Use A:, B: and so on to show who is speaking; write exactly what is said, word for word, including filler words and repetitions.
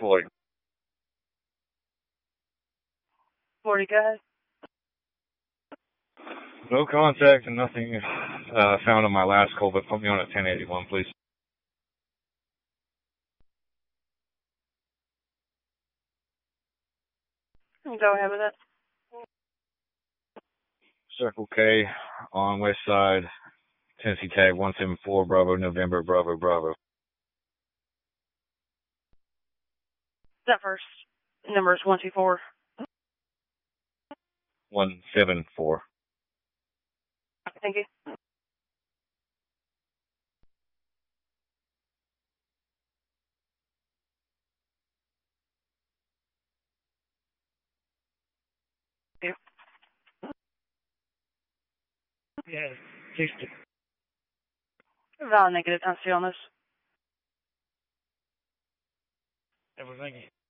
A: forty.
B: forty, go ahead.
A: No contact and nothing uh, found on my last call, but put me on at ten eighty-one, please.
B: Go ahead with it.
A: Circle K on West Side, Tennessee tag one seven four, Bravo, November, Bravo, Bravo.
B: That first number is one two four.
A: one seven four.
B: Thank you. Thank you.
C: Yeah, sixty.
B: Valid negative, time to see on this.
C: Everything.